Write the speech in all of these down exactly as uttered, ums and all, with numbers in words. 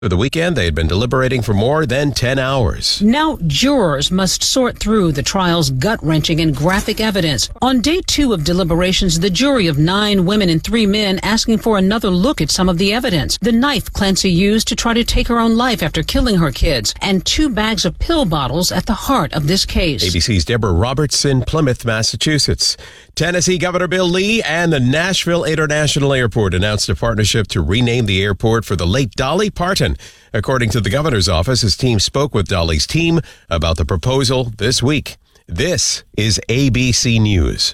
For the weekend, they had been deliberating for more than ten hours. Now, jurors must sort through the trial's gut-wrenching and graphic evidence. On day two of deliberations, the jury of nine women and three men asking for another look at some of the evidence. The knife Clancy used to try to take her own life after killing her kids, and two bags of pill bottles at the heart of this case. A B C's Deborah Roberts in Plymouth, Massachusetts. Tennessee Governor Bill Lee and the Nashville International Airport announced a partnership to rename the airport for the late Dolly Parton. According to the governor's office, his team spoke with Dolly's team about the proposal this week. This is A B C News.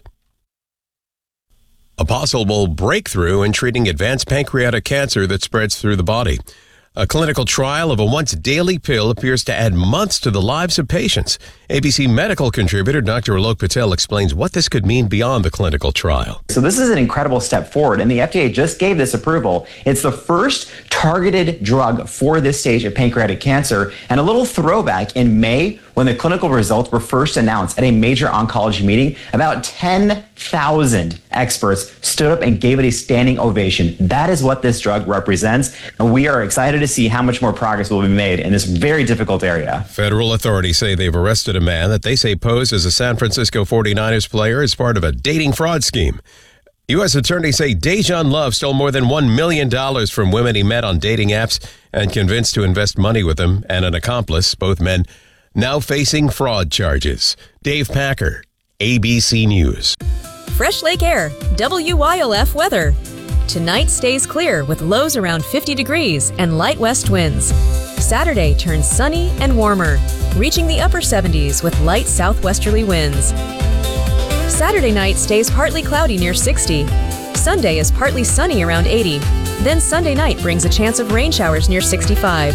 A possible breakthrough in treating advanced pancreatic cancer that spreads through the body. A clinical trial of a once-daily pill appears to add months to the lives of patients. A B C medical contributor Doctor Alok Patel explains what this could mean beyond the clinical trial. So this is an incredible step forward, and the F D A just gave this approval. It's the first targeted drug for this stage of pancreatic cancer, and a little throwback in May when the clinical results were first announced at a major oncology meeting, about ten thousand experts stood up and gave it a standing ovation. That is what this drug represents, and we are excited to see how much more progress will be made in this very difficult area. Federal authorities say they've arrested a man that they say posed as a San Francisco forty-niners player as part of a dating fraud scheme. U S attorneys say Dejan Love stole more than one million dollars from women he met on dating apps and convinced to invest money with him, and an accomplice, both men now facing fraud charges. Dave Packer, A B C News. Fresh Lake Air, W Y L F weather. Tonight stays clear with lows around fifty degrees and light west winds. Saturday turns sunny and warmer, reaching the upper seventies with light southwesterly winds. Saturday night stays partly cloudy near sixty. Sunday is partly sunny around eighty. Then Sunday night brings a chance of rain showers near sixty-five.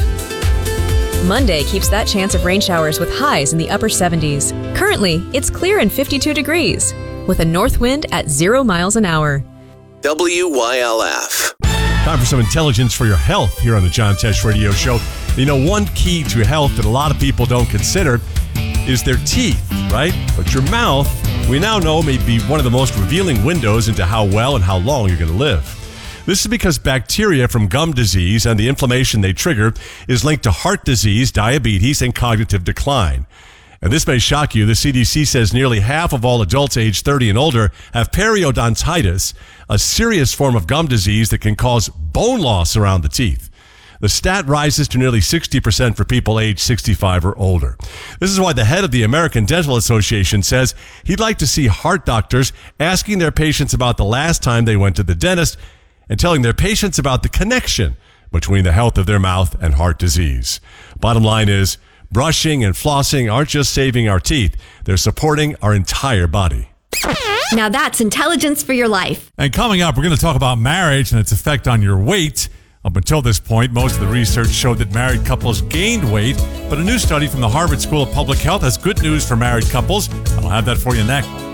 Monday keeps that chance of rain showers with highs in the upper seventies. Currently, it's clear and fifty-two degrees, with a north wind at zero miles an hour. W Y L F. Time for some intelligence for your health here on the John Tesh Radio Show. You know, one key to health that a lot of people don't consider is their teeth, right? But your mouth, we now know, may be one of the most revealing windows into how well and how long you're going to live. This is because bacteria from gum disease and the inflammation they trigger is linked to heart disease, diabetes, and cognitive decline. And this may shock you. The C D C says nearly half of all adults aged thirty and older have periodontitis, a serious form of gum disease that can cause bone loss around the teeth. The stat rises to nearly sixty percent for people aged sixty-five or older. This is why the head of the American Dental Association says he'd like to see heart doctors asking their patients about the last time they went to the dentist and telling their patients about the connection between the health of their mouth and heart disease. Bottom line is, brushing and flossing aren't just saving our teeth, they're supporting our entire body. Now that's intelligence for your life. And coming up, we're going to talk about marriage and its effect on your weight. Up until this point, most of the research showed that married couples gained weight, but a new study from the Harvard School of Public Health has good news for married couples. I'll have that for you next.